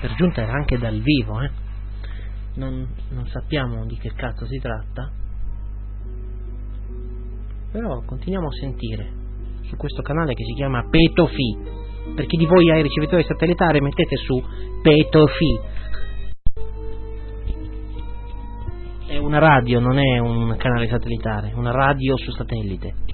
per giunta era anche dal vivo, non sappiamo di che cazzo si tratta, però continuiamo a sentire su questo canale che si chiama Petofi. Per chi di voi ha il ricevitore satellitare, mettete su Petofi. È una radio, non è un canale satellitare, una radio su satellite.